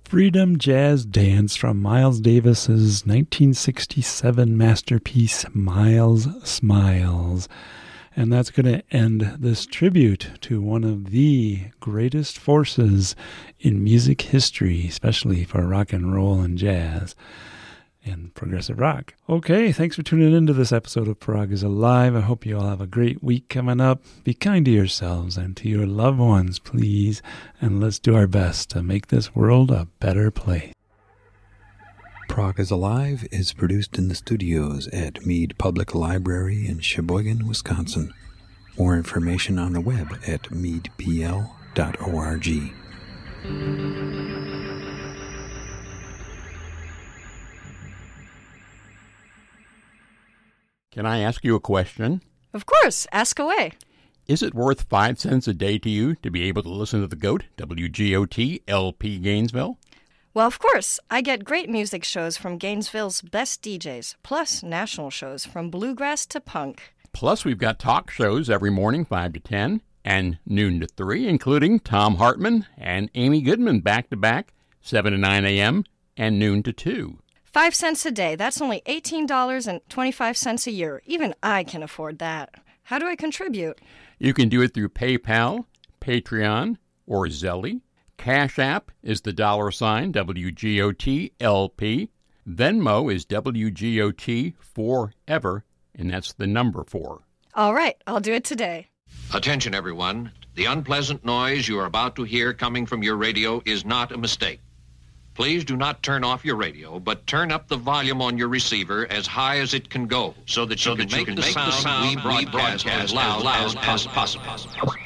Freedom Jazz Dance from Miles Davis's 1967 masterpiece, Miles Smiles. And that's going to end this tribute to one of the greatest forces in music history, especially for rock and roll and jazz and progressive rock. Okay, thanks for tuning in to this episode of Prog is Alive. I hope you all have a great week coming up. Be kind to yourselves and to your loved ones, please. And let's do our best to make this world a better place. Prog is Alive is produced in the studios at Mead Public Library in Sheboygan, Wisconsin. More information on the web at meadpl.org. Can I ask you a question? Of course, ask away. Is it worth 5 cents a day to you to be able to listen to The GOAT, WGOT, LP Gainesville? Well, of course. I get great music shows from Gainesville's best DJs, plus national shows from bluegrass to punk. Plus, we've got talk shows every morning, 5 to 10, and noon to 3, including Tom Hartman and Amy Goodman back-to-back, 7 to 9 a.m. and noon to 2. 5 cents a day. That's only $18.25 a year. Even I can afford that. How do I contribute? You can do it through PayPal, Patreon, or Zelle. Cash App is the $ WGOT-LP. Venmo is WGOT Forever, and that's the number 4. All right, I'll do it today. Attention, everyone. The unpleasant noise you are about to hear coming from your radio is not a mistake. Please do not turn off your radio, but turn up the volume on your receiver as high as it can go so that you can make the sound we broadcast as loud as possible.